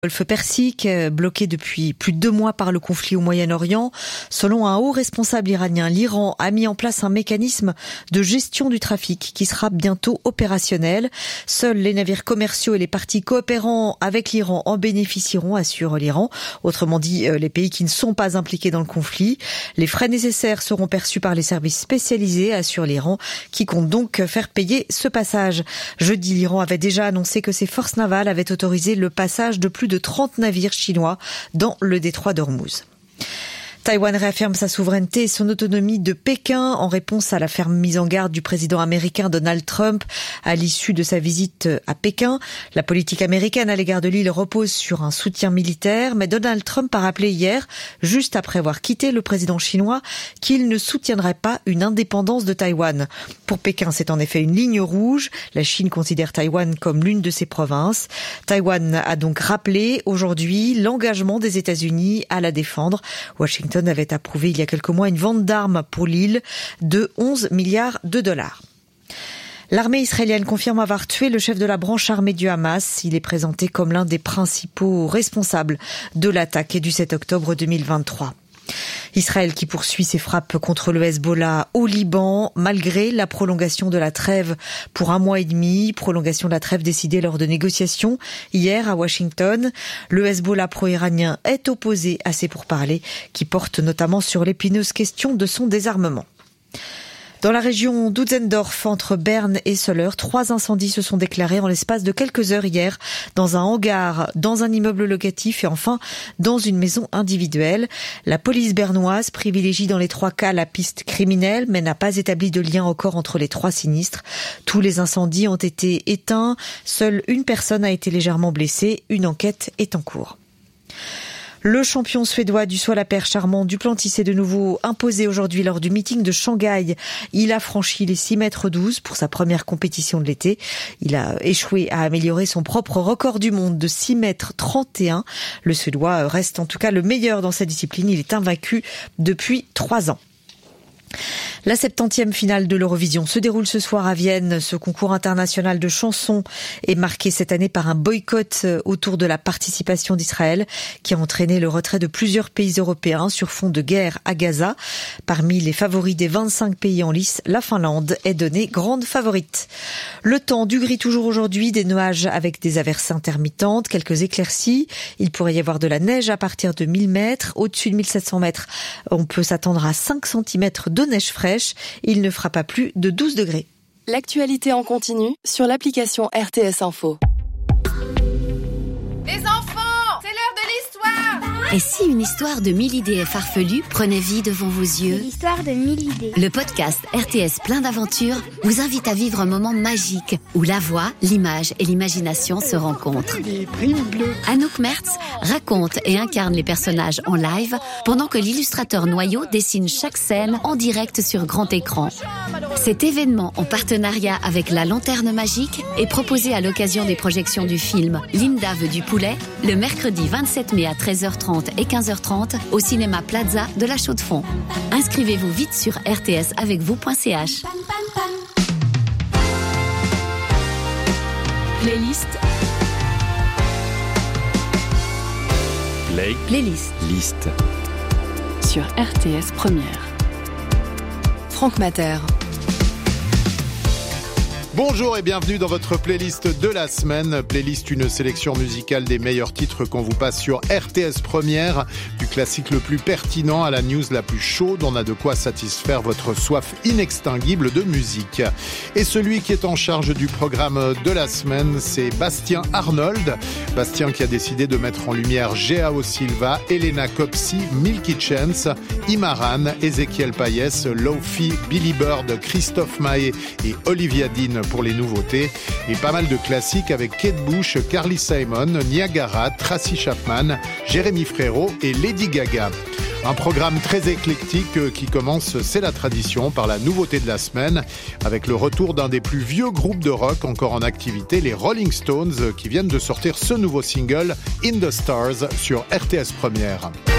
Golfe Persique, bloqué depuis plus de 2 mois par le conflit au Moyen-Orient. Selon un haut responsable iranien, l'Iran a mis en place un mécanisme de gestion du trafic qui sera bientôt opérationnel. Seuls les navires commerciaux et les parties coopérant avec l'Iran en bénéficieront, assure l'Iran. Autrement dit, les pays qui ne sont pas impliqués dans le conflit. Les frais nécessaires seront perçus par les services spécialisés, assure l'Iran, qui compte donc faire payer ce passage. Jeudi, l'Iran avait déjà annoncé que ses forces navales avaient autorisé le passage de plus de 30 navires chinois dans le détroit d'Ormuz. Taïwan réaffirme sa souveraineté et son autonomie de Pékin en réponse à la ferme mise en garde du président américain Donald Trump à l'issue de sa visite à Pékin. La politique américaine à l'égard de l'île repose sur un soutien militaire, mais Donald Trump a rappelé hier, juste après avoir quitté le président chinois, qu'il ne soutiendrait pas une indépendance de Taïwan. Pour Pékin, c'est en effet une ligne rouge. La Chine considère Taïwan comme l'une de ses provinces. Taïwan a donc rappelé aujourd'hui l'engagement des États-Unis à la défendre. Washington avait approuvé il y a quelques mois une vente d'armes pour l'île de 11 milliards de dollars. L'armée israélienne confirme avoir tué le chef de la branche armée du Hamas. Il est présenté comme l'un des principaux responsables de l'attaque du 7 octobre 2023. Israël qui poursuit ses frappes contre le Hezbollah au Liban, malgré la prolongation de la trêve pour 1 mois et demi, prolongation de la trêve décidée lors de négociations hier à Washington. Le Hezbollah pro-iranien est opposé à ces pourparlers qui portent notamment sur l'épineuse question de son désarmement. Dans la région d'Utzendorf, entre Berne et Soleure, 3 incendies se sont déclarés en l'espace de quelques heures hier, dans un hangar, dans un immeuble locatif et enfin dans une maison individuelle. La police bernoise privilégie dans les 3 cas la piste criminelle, mais n'a pas établi de lien encore entre les 3 sinistres. Tous les incendies ont été éteints. Seule une personne a été légèrement blessée. Une enquête est en cours. Le champion suédois du saut à la perche Armand Duplantis s'est de nouveau imposé aujourd'hui lors du meeting de Shanghai. Il a franchi les 6,12 m pour sa première compétition de l'été. Il a échoué à améliorer son propre record du monde de 6,31 m. Le Suédois reste en tout cas le meilleur dans sa discipline. Il est invaincu depuis 3 ans. La 70e finale de l'Eurovision se déroule ce soir à Vienne. Ce concours international de chansons est marqué cette année par un boycott autour de la participation d'Israël qui a entraîné le retrait de plusieurs pays européens sur fond de guerre à Gaza. Parmi les favoris des 25 pays en lice, la Finlande est donnée grande favorite. Le temps, du gris toujours aujourd'hui, des nuages avec des averses intermittentes, quelques éclaircies. Il pourrait y avoir de la neige à partir de 1000 mètres. Au-dessus de 1700 mètres, on peut s'attendre à 5 cm de neige fraîche. Il ne fera pas plus de 12 degrés. L'actualité en continu sur l'application RTS Info. Les enfants, c'est l'heure de l'histoire. Et si une histoire de 1000 idées farfelues prenait vie devant vos yeux ? C'est l'histoire de 1000 idées. Le podcast RTS plein d'aventures vous invite à vivre un moment magique où la voix, l'image et l'imagination se rencontrent. Anouk Mertz raconte et incarne les personnages en live pendant que l'illustrateur Noyau dessine chaque scène en direct sur grand écran. Cet événement en partenariat avec La Lanterne Magique est proposé à l'occasion des projections du film Linda veut du poulet le mercredi 27 mai à 13h30 et 15h30 au cinéma Plaza de la Chaux-de-Fonds. Inscrivez-vous vite sur rtsavecvous.ch. Playlist. Playlist. Liste. Sur RTS Première. Franck Mater. Bonjour et bienvenue dans votre playlist de la semaine. Playlist, une sélection musicale des meilleurs titres qu'on vous passe sur RTS Première. Du classique le plus pertinent à la news la plus chaude. On a de quoi satisfaire votre soif inextinguible de musique. Et celui qui est en charge du programme de la semaine, c'est Bastien Arnold. Bastien qui a décidé de mettre en lumière João Silva, Elena Copsi, Milky Chance, Imaran, Ezequiel Payès, Lofi, Billy Bird, Christophe Maé et Olivia Dean pour les nouveautés, et pas mal de classiques avec Kate Bush, Carly Simon, Niagara, Tracy Chapman, Jérémy Frérot et Lady Gaga. Un programme très éclectique qui commence, c'est la tradition, par la nouveauté de la semaine, avec le retour d'un des plus vieux groupes de rock encore en activité, les Rolling Stones, qui viennent de sortir ce nouveau single, In the Stars, sur RTS Première.